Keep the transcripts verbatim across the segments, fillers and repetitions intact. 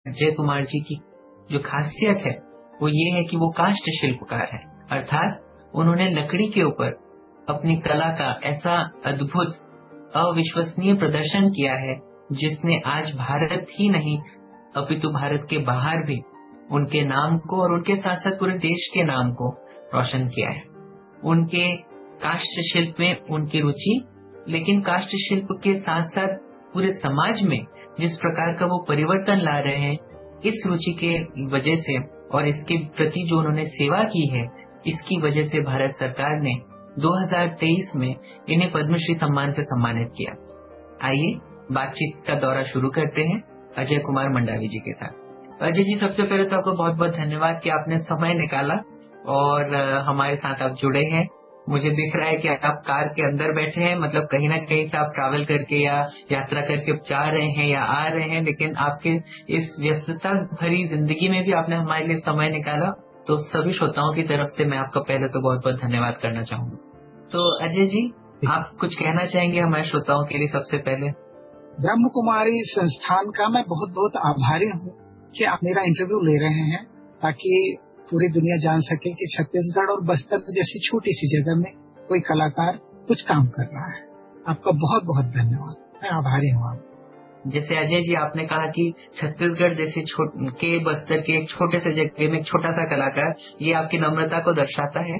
अजय कुमार जी की जो खासियत है वो ये है कि वो काष्ठ शिल्पकार है, अर्थात उन्होंने लकड़ी के ऊपर अपनी कला का ऐसा अद्भुत अविश्वसनीय प्रदर्शन किया है जिसने आज भारत ही नहीं अपितु भारत के बाहर भी उनके नाम को और उनके साथ साथ पूरे देश के नाम को रोशन किया है। उनके काष्ठ शिल्प में उनकी रुचि, लेकिन काष्ठ शिल्प के साथ साथ पूरे समाज में जिस प्रकार का वो परिवर्तन ला रहे हैं, इस रुचि के वजह से और इसके प्रति जो उन्होंने सेवा की है, इसकी वजह से भारत सरकार ने दो हज़ार तेईस में इन्हें पद्मश्री सम्मान से सम्मानित किया। आइए बातचीत का दौरा शुरू करते हैं अजय कुमार मंडावी जी के साथ। अजय जी, सबसे पहले तो आपको बहुत बहुत धन्यवाद कि आपने समय निकाला और हमारे साथ आप जुड़े हैं। मुझे दिख रहा है कि आप कार के अंदर बैठे हैं, मतलब कहीं ना कहीं से आप ट्रैवल करके या यात्रा करके जा रहे हैं या आ रहे हैं, लेकिन आपके इस व्यस्तता भरी जिंदगी में भी आपने हमारे लिए समय निकाला। तो सभी श्रोताओं की तरफ से मैं आपका पहले तो बहुत बहुत धन्यवाद करना चाहूंगा। तो अजय जी, आप कुछ कहना चाहेंगे हमारे श्रोताओं के लिए? सबसे पहले ब्रह्म कुमारी संस्थान का मैं बहुत बहुत आभारी हूँ कि आप मेरा इंटरव्यू ले रहे हैं, ताकि पूरी दुनिया जान सके कि छत्तीसगढ़ और बस्तर जैसी छोटी सी जगह में कोई कलाकार कुछ काम कर रहा है। आपका बहुत बहुत धन्यवाद, मैं आभारी हूँ आप। जैसे अजय जी आपने कहा कि छत्तीसगढ़ जैसे के बस्तर के एक छोटे से जगह में एक छोटा सा कलाकार, ये आपकी नम्रता को दर्शाता है।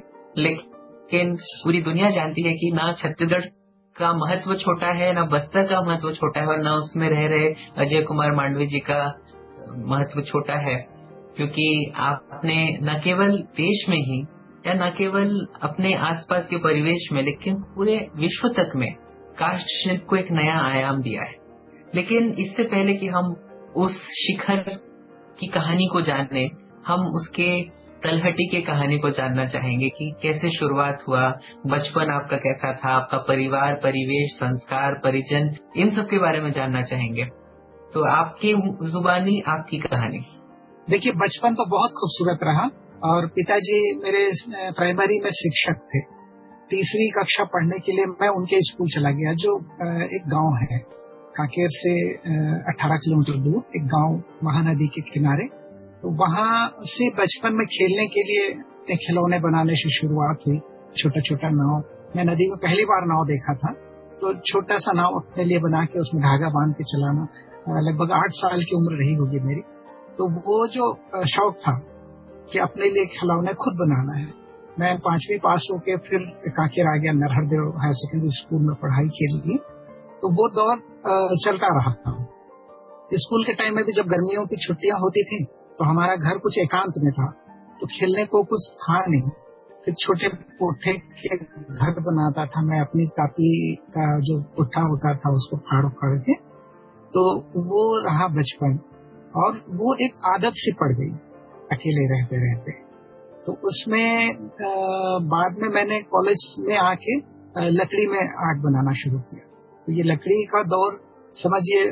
लेकिन पूरी दुनिया जानती है कि ना छत्तीसगढ़ का महत्व छोटा है, ना बस्तर का महत्व छोटा है, और ना उसमें रह रहे अजय कुमार मांडवी जी का महत्व छोटा है, क्योंकि आपने न केवल देश में ही या न केवल अपने आसपास के परिवेश में, लेकिन पूरे विश्व तक में काष्ठ शिल्प को एक नया आयाम दिया है। लेकिन इससे पहले कि हम उस शिखर की कहानी को जाने, हम उसके तलहटी के कहानी को जानना चाहेंगे कि कैसे शुरुआत हुआ, बचपन आपका कैसा था, आपका परिवार, परिवेश, संस्कार, परिजन, इन सब के बारे में जानना चाहेंगे। तो आपकी जुबानी आपकी कहानी। देखिए, बचपन तो बहुत खूबसूरत रहा और पिताजी मेरे प्राइमरी में शिक्षक थे। तीसरी कक्षा पढ़ने के लिए मैं उनके स्कूल चला गया, जो एक गांव है कांकेर से अठारह किलोमीटर दूर, एक गांव महानदी के किनारे। तो वहां से बचपन में खेलने के लिए खिलौने बनाने से शुरुआत हुई। छोटा छोटा नाव, मैं नदी में पहली बार नाव देखा था, तो छोटा सा नाव अपने लिए बना के उसमें धागा बांध के चलाना, लगभग आठ साल की उम्र रही होगी मेरी। तो वो जो शौक था कि अपने लिए खिलौने खुद बनाना है। मैं पांचवी पास होके फिर कांकेर आ गया, नरहरदेव हायर सेकेंडरी स्कूल में पढ़ाई के लिए। तो वो दौर चलता रहा था। स्कूल के टाइम में भी जब गर्मियों की छुट्टियां होती थी तो हमारा घर कुछ एकांत में था, तो खेलने को कुछ था नहीं। फिर छोटे कोठे के घर बनाता था मैं, अपनी कापी का जो कोठा होता था उसको फाड़ फाड़ के। तो वो रहा बचपन, और वो एक आदत सी पड़ गई अकेले रहते रहते। तो उसमें बाद में मैंने कॉलेज में आके लकड़ी में आर्ट बनाना शुरू किया। तो ये लकड़ी का दौर समझिए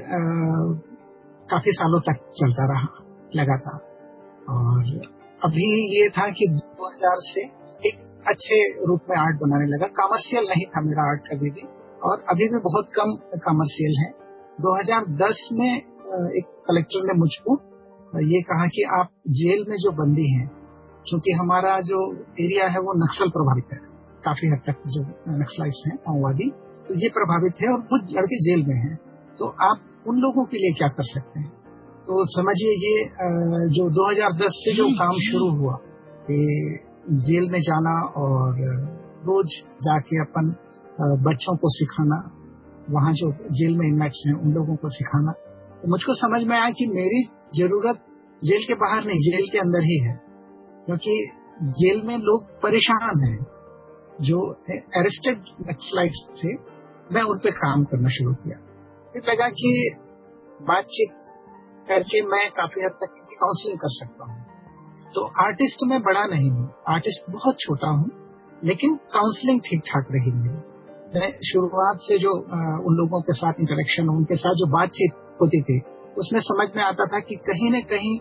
काफी सालों तक चलता रहा लगातार। और अभी ये था कि दो हज़ार से एक अच्छे रूप में आर्ट बनाने लगा। कमर्शियल नहीं था मेरा आर्ट कभी भी, और अभी भी बहुत कम कमर्शियल है। दो हज़ार दस में एक कलेक्टर ने मुझको ये कहा कि आप जेल में जो बंदी हैं, क्योंकि हमारा जो एरिया है वो नक्सल प्रभावित है, काफी हद तक जो नक्सलाइट्स हैं, माओवादी, तो ये प्रभावित है और कुछ लड़के जेल में हैं, तो आप उन लोगों के लिए क्या कर सकते हैं। तो समझिए ये जो दो हज़ार दस से जो काम शुरू हुआ कि जेल में जाना और रोज जाके अपन बच्चों को सिखाना, वहाँ जो जेल में इनमेट्स हैं उन लोगों को सिखाना, तो मुझको समझ में आया कि मेरी जरूरत जेल के बाहर नहीं, जेल के अंदर ही है। क्योंकि जेल में लोग परेशान हैं, जो अरेस्टेड नक्सलाइट्स थे, मैं उन पे काम करना शुरू किया। फिर लगा कि बातचीत करके मैं काफी हद तक काउंसलिंग कर सकता हूँ। तो आर्टिस्ट में बड़ा नहीं हूँ, आर्टिस्ट बहुत छोटा हूँ, लेकिन काउंसलिंग ठीक ठाक रही मेरी। मैं शुरुआत से जो आ, उन लोगों के साथ इंटरेक्शन, उनके साथ जो बातचीत होती थी, उसमें समझ में आता था कि कहीं न कहीं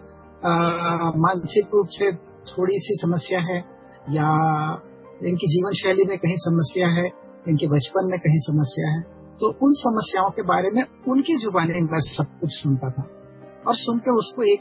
मानसिक रूप से थोड़ी सी समस्या है, या इनकी जीवन शैली में कहीं समस्या है, इनके बचपन में कहीं समस्या है। तो उन समस्याओं के बारे में उनकी जुबानी में सब कुछ सुनता था, और सुन के उसको एक